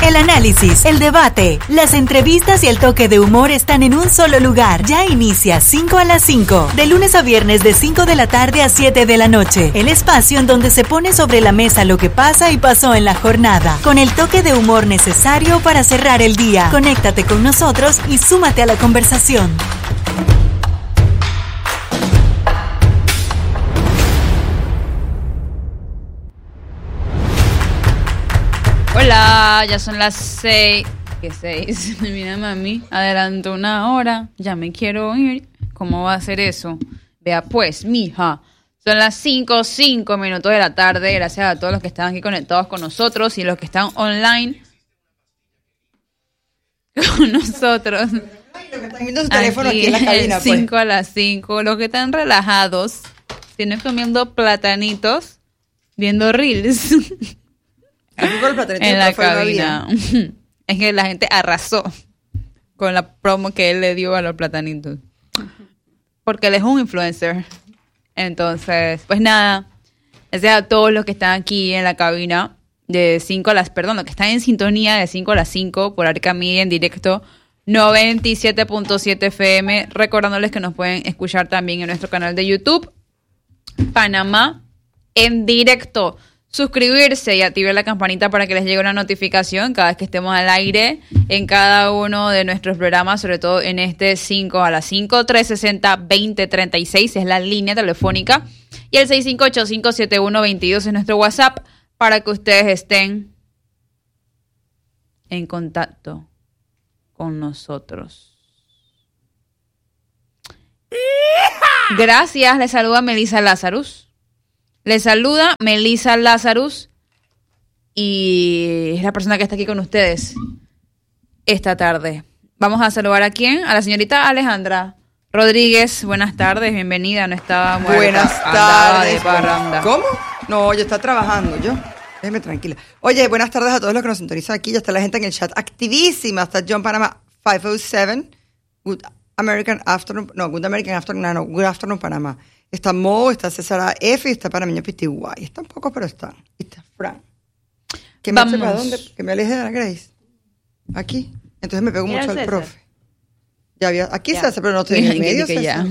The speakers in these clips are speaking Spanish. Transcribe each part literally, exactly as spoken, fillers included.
El análisis, el debate, las entrevistas y el toque de humor están en un solo lugar. Ya inicia cinco a las cinco, de lunes a viernes de cinco de la tarde a siete de la noche. El espacio en donde se pone sobre la mesa lo que pasa y pasó en la jornada, con el toque de humor necesario para cerrar el día. Conéctate con nosotros y súmate a la conversación. Hola, ya son las seis. ¿Qué seis? Mira, mami, adelanto una hora. Ya me quiero ir. ¿Cómo va a ser eso? Vea pues, mija. Son las cinco, cinco minutos de la tarde. Gracias a todos los que están aquí conectados con nosotros y los que están online con nosotros. Los que están viendo su teléfono aquí, aquí en la cabina. cinco pues. a las cinco. Los que están relajados, tienen comiendo platanitos, viendo reels. En la cabina. Es que la gente arrasó con la promo que él le dio a los platanitos. Porque él es un influencer. Entonces, pues nada. Gracias a todos los que están aquí en la cabina de cinco a las, perdón, los que están en sintonía de cinco a las cinco por Arca Media en directo noventa y siete punto siete F M. Recordándoles que nos pueden escuchar también en nuestro canal de YouTube Panamá en directo. Suscribirse y activar la campanita para que les llegue una notificación cada vez que estemos al aire en cada uno de nuestros programas, sobre todo en este cinco a las cinco, trescientos sesenta, veinte treinta y seis es la línea telefónica y el seis cinco ocho, cinco siete uno, dos dos es nuestro WhatsApp para que ustedes estén en contacto con nosotros. Gracias, les saluda Melissa Lazarus. Les saluda Melissa Lazarus y es la persona que está aquí con ustedes esta tarde. Vamos a saludar a quién, a la señorita Alejandra Rodríguez. Buenas tardes, bienvenida. No estaba muerta. Buenas tardes. De parranda. ¿Cómo? No, yo estaba trabajando, yo. Déjeme tranquila. Oye, buenas tardes a todos los que nos sintonizan aquí. Ya está la gente en el chat activísima. Está John Panama quinientos siete. Good American Afternoon. No, Good American Afternoon. No, no, Good Afternoon Panamá. Está Mo, está César F y está Panameño Pitiguay. Están pocos, pero están. Y está Fran. ¿Que me eche para dónde? Que me aleje de la Grace. Aquí. Entonces me pego mucho al profe. Ya había. Aquí se hace, pero no estoy en el medio. Que ya.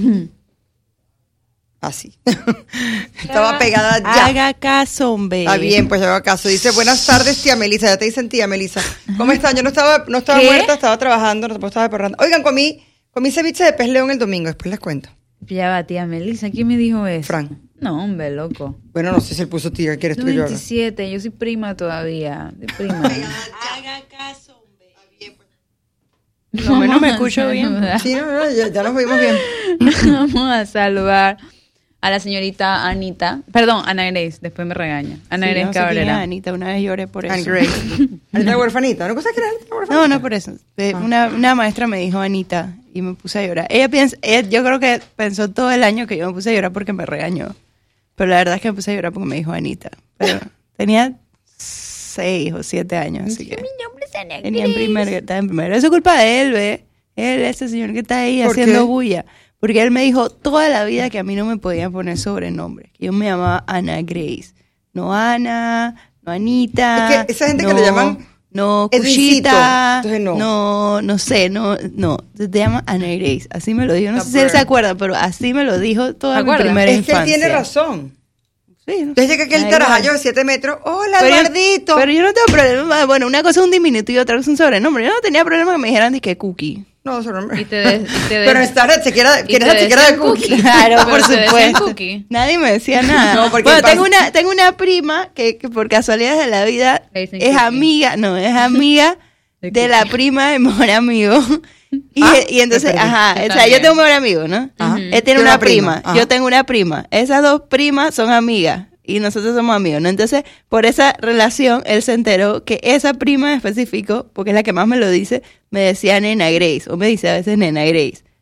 Así. Estaba pegada ya. Haga caso, hombre. Está bien, pues haga caso. Dice, buenas tardes, tía Melissa. Ya te dicen tía Melissa. ¿Cómo están? Yo no estaba, no estaba muerta, estaba trabajando, no estaba de parranda. Oigan, comí, comí ceviche de pez león el domingo. Después les cuento. Ya va, tía Melissa, ¿quién me dijo eso? Fran. No, hombre, loco. Bueno, no sé si él puso tía, ¿quieres tú y yo? veintisiete, yo soy prima todavía. De prima. Haga caso, hombre. No, no, no me escucho bien. Sí, no, no, ya, ya nos oímos bien. Vamos a saludar a la señorita Anita. Perdón, Ana Grace, después me regaña. Ana sí, Grace no sé Cabrera. quién es Anita, una vez lloré por eso. Ana Grace. Anita huerfanita. ¿No sabes quién es Anita huerfanita? No, no por eso. Ah. Una, una maestra me dijo Anita y me puse a llorar. Ella piensa, ella, yo creo que pensó todo el año que yo me puse a llorar porque me regañó. Pero la verdad es que me puse a llorar porque me dijo Anita. Pero tenía seis o siete años, así que Mi nombre es Ana Grace. tenía en primer, estaba en primero. Eso es culpa de él, ¿ve? Él, ese señor que está ahí haciendo qué? bulla. Porque él me dijo toda la vida que a mí no me podían poner sobrenombres. Que yo me llamaba Ana Grace. No Ana, no Anita. Es que esa gente no, que le llaman no Edwicito, Cuchita. entonces no. No, no sé, no, no. Se te llama Ana Grace. Así me lo dijo. No No, sé si él pero- se acuerda, pero así me lo dijo toda mi ¿Acuerdas? primera Es que él infancia. tiene razón. Sí, no. Entonces llega aquel Da igual. tarajallo de siete metros. ¡Hola, Pero yo- Eduardito! Pero yo no tengo problema. Bueno, una cosa es un diminutivo y otra cosa es un sobrenombre. Yo no tenía problema que me dijeran de que Cookie. No, su nombre. Y te des- y te des- Pero esta chiquera, y ¿quién es te la chiquera de decían Cookie? Cookie. Claro, Pero por te decían supuesto. Cookie. Nadie me decía nada. No, porque bueno, pasa- tengo una, tengo una prima que, que por casualidades de la vida Le dicen es Cookie. amiga, no, es amiga De de la prima de mi mejor amigo. Y, Ah, y entonces, me perdí. ajá, Yo o sea, también. yo tengo un mejor amigo, ¿no? Ajá. Él tiene Tiene una una prima, prima, ajá. yo tengo una prima. Esas dos primas son amigas y nosotros somos amigos, ¿no? Entonces, por esa relación, él se enteró que esa prima en específico, porque es la que más me lo dice, me decía Nena Grace, o me dice a veces Nena Grace.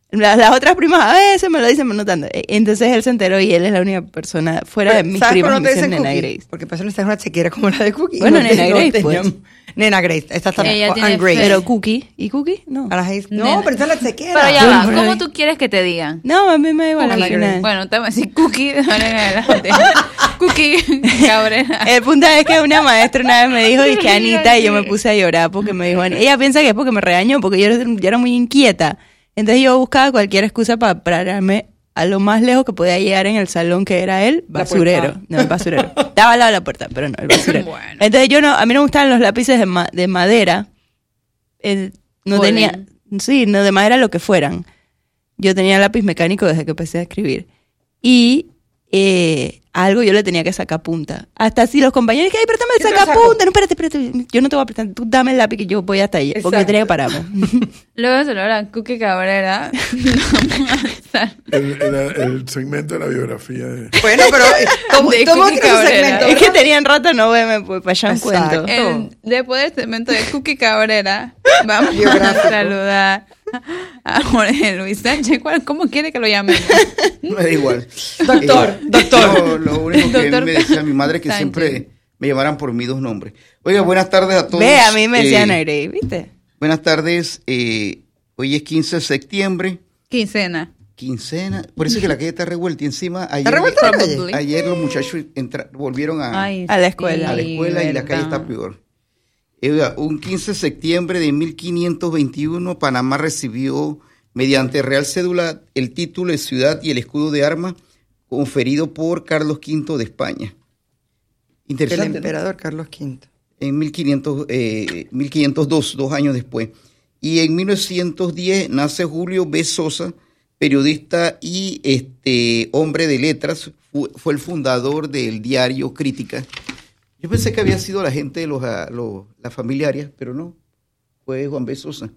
Las, las otras primas a veces me lo dicen, pero no tanto. Entonces él se enteró y él es la única persona fuera pero, de mis ¿sabes primas por no que te me dicen dicen Nena Cookie? Grace. Porque pasa una chequera como la de Cookie. Bueno, no Nena te- Grace, no pues. teníamos- Nena Grace. Esta está Ella oh, tiene and Grace. fe. Pero Cookie, ¿y Cookie? No. Ana Hayes- No, Nena. pero esta es la chequera. Pero ya Bueno, va, pero ¿cómo ahí- tú quieres que te digan? No, a mí me da igual al Cookie. final. Bueno, te voy a decir Cookie de ahora en adelante. Cookie Cabrera. El punto es que una maestra una vez me dijo, dije Anita, y yo me puse a llorar porque me dijo, ella piensa que es porque me regañó, porque yo era, yo era muy inquieta. Entonces yo buscaba cualquier excusa para pararme a lo más lejos que podía llegar en el salón, que era el La basurero. puerta. No, el basurero. Estaba al lado de la puerta, pero no, el basurero. Bueno. Entonces yo no, a mí no me gustaban los lápices de, ma- de madera. Eh, no Polen. tenía, sí, no de madera lo que fueran. Yo tenía lápiz mecánico desde que empecé a escribir. Y eh, algo yo le tenía que sacar punta. Hasta si los compañeros que, ay, préstame el Yo te lo sacapunta. saco. No, espérate, espérate. Yo no te voy a prestar. Tú dame el lápiz que yo voy hasta allí. Porque yo Exacto. tenía que pararme. Luego se lo hará Cookie Cabrera. Vamos a estar- El, el, el segmento de la biografía de... Bueno, pero eh, ¿cómo, De ¿cómo Cookie que tu Cabrera. segmento? Es que tenían rato no verme, pues para allá un Exacto. cuento. El- después del segmento de Cookie Cabrera, vamos a Biográfico. saludar a Jorge Luis Sánchez. ¿Cuál- ¿Cómo quiere que lo llamemos? Me da igual. Doctor, Eh, doctor. Lo, lo único que él Doctor me decía a mi madre que Sánchez. siempre me llamaran por mis dos nombres. Oiga, buenas tardes a todos. Ve, a mí me decían Eh, aire, ¿viste? Buenas tardes. eh, hoy es quince de septiembre, Quincena. quincena. Por eso que la calle está revuelta y encima ayer, ¿Está revuelta la calle? Probably. ayer los muchachos entra- volvieron a, Ay, A la escuela. a la escuela y la calle verdad. está peor. Eh, oiga, un quince de septiembre de mil quinientos veintiuno, Panamá recibió mediante Real Cédula el título de ciudad y el escudo de armas conferido por Carlos quinto de España. El Interesante, ¿no? emperador Carlos quinto. En mil quinientos, eh, mil quinientos dos, dos años después. Y en mil novecientos diez nace Julio B. Sosa, periodista y este hombre de letras, fu- fue el fundador del diario Crítica. Yo pensé que había sido la gente de los, ah, los la familiaria, pero no, fue Juan B. Sosa.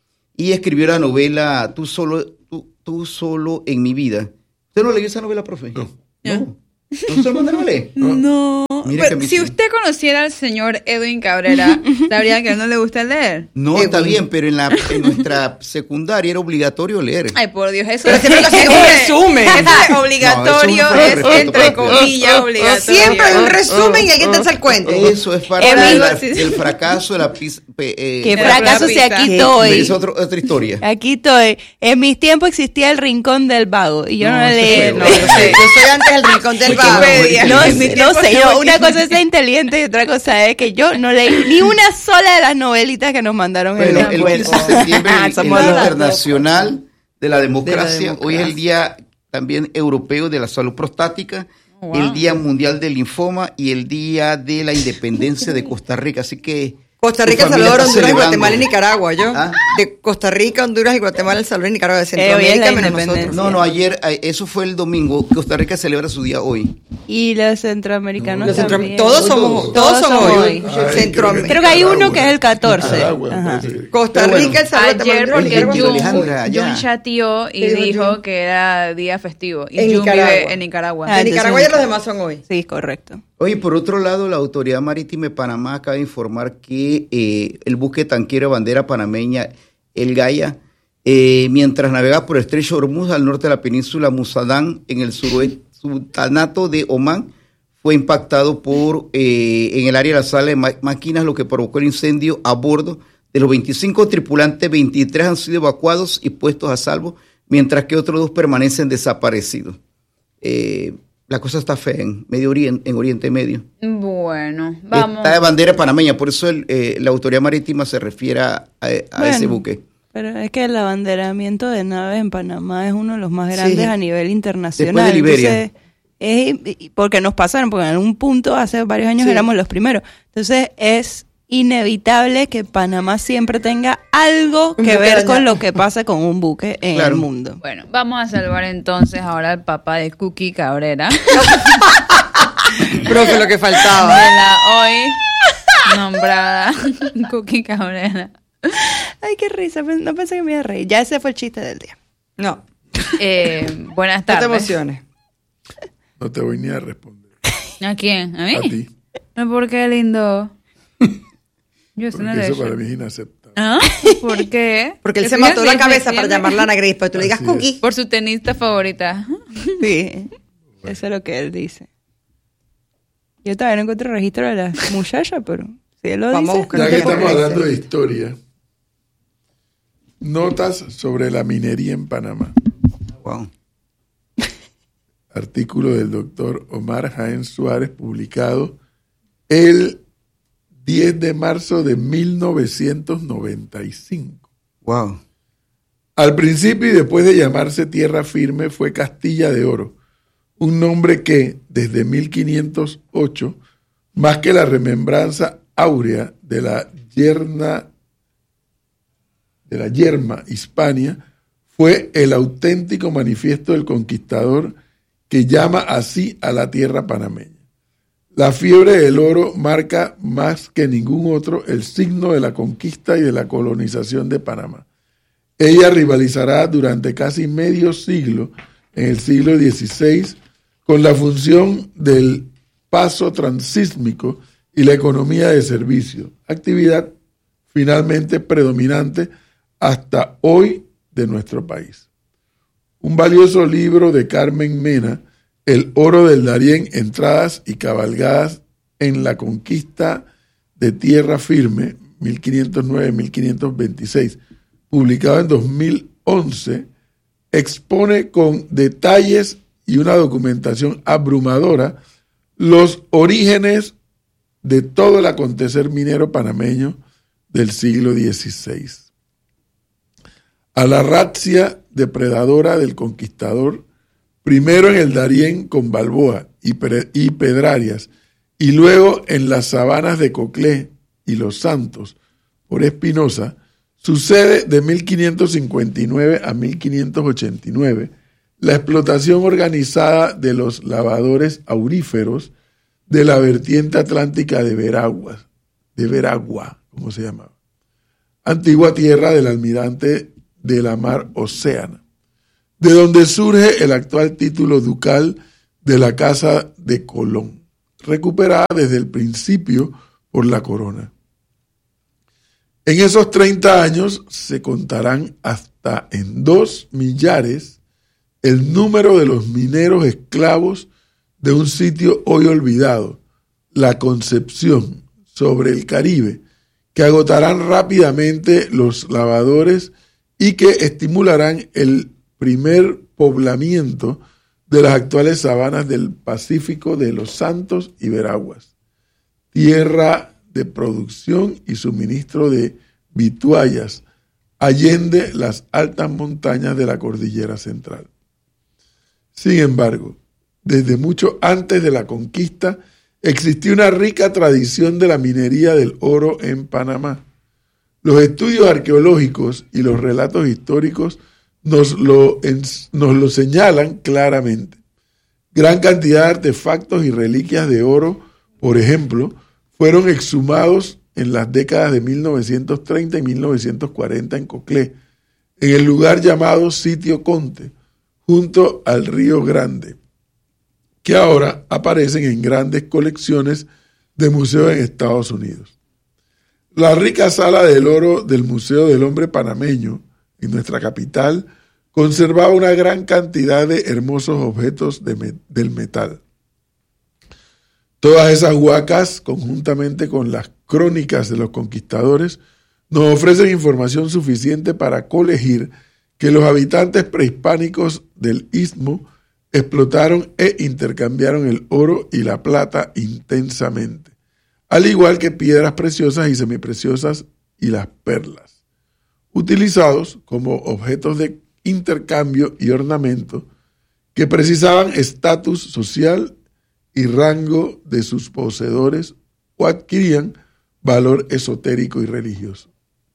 Y escribió la novela Tú solo, tú, tú solo en mi vida. ¿Usted no leyó esa novela, profe? No. No. ¿No se lo mandaron a leer? No. Mira Pero que si ambición. usted conociera al señor Edwin Cabrera, sabría que a él no le gusta leer. No, Qué está bueno. bien, pero en, la, en nuestra secundaria era obligatorio leer. Ay, por Dios, eso Pero siempre lo hacen un resumen. Eso es obligatorio, No, eso es un es respeto, entre pues. comillas O obligatorio. siempre hay un resumen y alguien te hace el cuento. Eso es parte Es del algo así. del fracaso de la pizza. Que Era fracaso la si pizza. aquí ¿Qué? estoy. Es otro- otra historia. Aquí estoy. En mis tiempos existía el rincón del vago y yo no, No, le ese leí. fue No, yo soy, yo soy antes del rincón del vago. Wikipedia. No, En mi no tiempo sé, no yo, una existía. cosa es ser inteligente y otra cosa es que yo no leí ni una sola de las novelitas que nos mandaron en Bueno, la el escuela. quince de septiembre es el Somos Día los dos. Internacional de la Democracia. democracia. Hoy es el Día también Europeo de la Salud Prostática, Wow. el Día Mundial del Linfoma y el Día de la Independencia de Costa Rica. Así que Costa tu Rica, El familia Salvador, está Honduras, celebrando. Guatemala y Nicaragua, yo. ¿Ah? De Costa Rica, Honduras y Guatemala, El Salvador y Nicaragua de hoy es la Centroamérica, menos independencia. nosotros. No, no, ayer, eh, eso fue el domingo. Costa Rica celebra su día hoy. Y los centroamericanos Los centro- también. todos Hoy somos, todos. todos Todos somos somos hoy. hoy. Ay, Centroamérica. Creo que hay uno que es el catorce. Nicaragua, Ajá. parece que- Costa Pero bueno. Rica, El Salvador, Ayer Guatemala, porque Nicaragua. Jun, Alejandra, ya. Jun chateó y ¿Qué dijo dijo Jun? que era día festivo. Y En Jun Nicaragua. vive en Nicaragua. Ah, De Nicaragua y entonces- los demás son hoy. Sí, correcto. Oye, por otro lado, la Autoridad Marítima de Panamá acaba de informar que eh, el buque tanquero de bandera panameña, el Gaia, eh, mientras navegaba por el estrecho de Hormuz al norte de la península Musadán, en el suroeste, sultanato de Omán, fue impactado por eh, en el área de la sala de ma- máquinas, lo que provocó el incendio a bordo. De los veinticinco tripulantes, veintitrés han sido evacuados y puestos a salvo, mientras que otros dos permanecen desaparecidos. Eh, la cosa está fea en Medio Oriente, en Oriente Medio. Bueno, vamos. Está de bandera panameña, por eso el, eh, la Autoridad Marítima se refiere a, a- a Bueno, ese buque. Pero es que el abanderamiento de naves en Panamá es uno de los más grandes Sí. a nivel internacional. Después de Liberia. Entonces, es, y- porque nos pasaron, porque en algún punto, hace varios años, Sí. éramos los primeros. Entonces, es inevitable que Panamá siempre tenga algo Un que buque ver dañado. con lo que pasa con un buque en Claro. el mundo. Bueno, vamos a salvar entonces ahora al papá de Cookie Cabrera. Profe, lo que de faltaba. la hoy nombrada Cookie Cabrera. Ay, qué risa, pues, no pensé que me iba a reír. Ya ese fue el chiste del día. No, Eh, buenas no te tardes. emociones. No te voy ni a responder. ¿A quién? ¿A mí? A ti. No, ¿por qué lindo? Yo soy una Porque eso leche. para mí es inaceptable. ¿Ah? ¿Por qué? Porque él ¿Que se sigue mató la así, cabeza me para entiende? llamarla Ana Gris, pero tú le digas Así Cookie. es. Por su tenista favorita. Sí, eso es lo que él dice. Yo todavía no encuentro registro de la muchacha, pero si él lo Vamos a dice... buscar. Ya no que te puedo estamos decir. hablando de historia, notas sobre la minería en Panamá. Wow. Artículo del doctor Omar Jaén Suárez, publicado el diez de marzo de mil novecientos noventa y cinco. Wow. Al principio y después de llamarse Tierra Firme fue Castilla de Oro, un nombre que, desde mil quinientos ocho, más que la remembranza áurea de la yerna, de la yerma Hispania, fue el auténtico manifiesto del conquistador que llama así a la tierra panameña. La fiebre del oro marca más que ningún otro el signo de la conquista y de la colonización de Panamá. Ella rivalizará durante casi medio siglo, en el siglo dieciséis, con la función del paso transísmico y la economía de servicio, actividad finalmente predominante hasta hoy de nuestro país. Un valioso libro de Carmen Mena, El oro del Darién, entradas y cabalgadas en la conquista de tierra firme, mil quinientos nueve a mil quinientos veintiséis, publicado en dos mil once, expone con detalles y una documentación abrumadora los orígenes de todo el acontecer minero panameño del siglo dieciséis. A la razzia depredadora del conquistador, primero en el Darién con Balboa y, Pre- y Pedrarias, y luego en las sabanas de Coclé y Los Santos por Espinosa, sucede de mil quinientos cincuenta y nueve a mil quinientos ochenta y nueve la explotación organizada de los lavadores auríferos de la vertiente atlántica de Veragua, de Veragua, como se llamaba, antigua tierra del almirante de la mar Océana, de donde surge el actual título ducal de la Casa de Colón, recuperada desde el principio por la corona. En esos treinta años se contarán hasta en dos millares el número de los mineros esclavos de un sitio hoy olvidado, La Concepción, sobre el Caribe, que agotarán rápidamente los lavadores y que estimularán el primer poblamiento de las actuales sabanas del Pacífico de Los Santos y Veraguas, tierra de producción y suministro de vituallas allende las altas montañas de la cordillera central. Sin embargo, desde mucho antes de la conquista existía una rica tradición de la minería del oro en Panamá. Los estudios arqueológicos y los relatos históricos nos lo, nos lo señalan claramente. Gran cantidad de artefactos y reliquias de oro, por ejemplo, fueron exhumados en las décadas de mil novecientos treinta y mil novecientos cuarenta en Coclé, en el lugar llamado Sitio Conte, junto al Río Grande, que ahora aparecen en grandes colecciones de museos en Estados Unidos. La rica sala del oro del Museo del Hombre Panameño, en nuestra capital, conservaba una gran cantidad de hermosos objetos de me- del metal. Todas esas huacas, conjuntamente con las crónicas de los conquistadores, nos ofrecen información suficiente para colegir que los habitantes prehispánicos del Istmo explotaron e intercambiaron el oro y la plata intensamente, al igual que piedras preciosas y semipreciosas y las perlas, utilizados como objetos de intercambio y ornamento que precisaban estatus social y rango de sus poseedores o adquirían valor esotérico y religioso.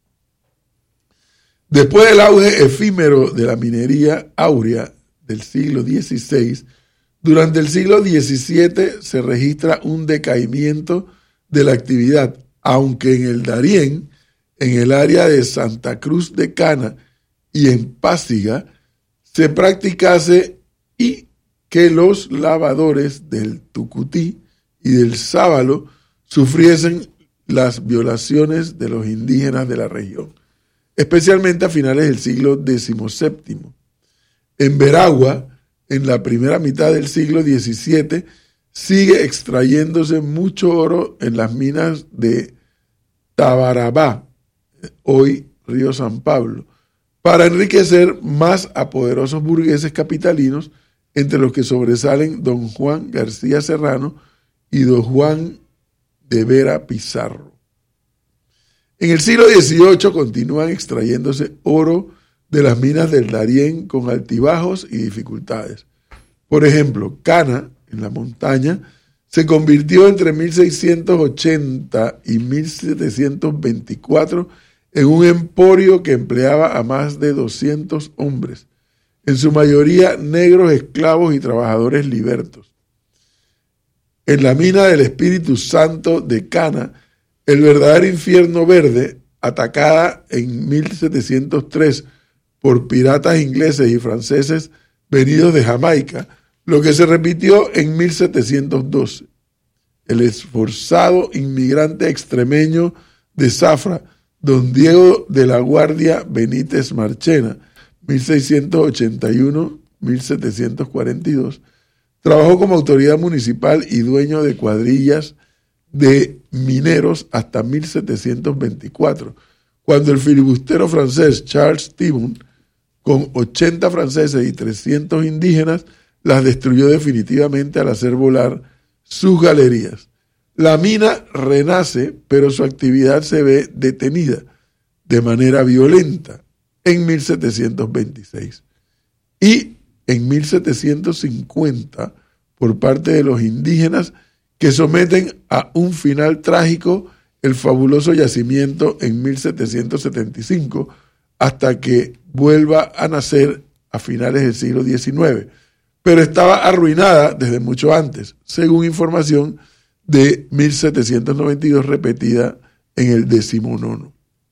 Después del auge efímero de la minería áurea del siglo dieciséis, durante el siglo diecisiete se registra un decaimiento de la actividad, aunque en el Darién, en el área de Santa Cruz de Cana y en Pásiga, se practicase y que los lavadores del Tucutí y del Sábalo sufriesen las violaciones de los indígenas de la región, especialmente a finales del siglo decimoséptimo. En Veragua, en la primera mitad del siglo diecisiete, sigue extrayéndose mucho oro en las minas de Tabarabá, hoy Río San Pablo, para enriquecer más a poderosos burgueses capitalinos, entre los que sobresalen don Juan García Serrano y don Juan de Vera Pizarro. En el siglo dieciocho continúan extrayéndose oro de las minas del Darién con altibajos y dificultades. Por ejemplo, Cana, en la montaña, se convirtió entre mil seiscientos ochenta y mil setecientos veinticuatro en un emporio que empleaba a más de doscientos hombres, en su mayoría negros esclavos y trabajadores libertos. En la mina del Espíritu Santo de Cana, el verdadero infierno verde, atacada en mil setecientos tres por piratas ingleses y franceses venidos de Jamaica, lo que se repitió en mil setecientos doce. El esforzado inmigrante extremeño de Zafra, don Diego de la Guardia Benítez Marchena, mil seiscientos ochenta y uno a mil setecientos cuarenta y dos, trabajó como autoridad municipal y dueño de cuadrillas de mineros hasta mil setecientos veinticuatro, cuando el filibustero francés Charles Thibon, con ochenta franceses y trescientos indígenas, las destruyó definitivamente al hacer volar sus galerías. La mina renace, pero su actividad se ve detenida de manera violenta en mil setecientos veintiséis. Y en mil setecientos cincuenta, por parte de los indígenas, que someten a un final trágico el fabuloso yacimiento en mil setecientos setenta y cinco, hasta que vuelva a nacer a finales del siglo diecinueve. Pero estaba arruinada desde mucho antes, según información de mil setecientos noventa y dos repetida en el decimonono.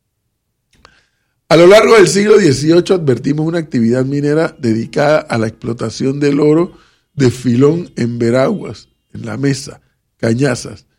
A lo largo del siglo dieciocho advertimos una actividad minera dedicada a la explotación del oro de filón en Veraguas, en La Mesa, Cañazas,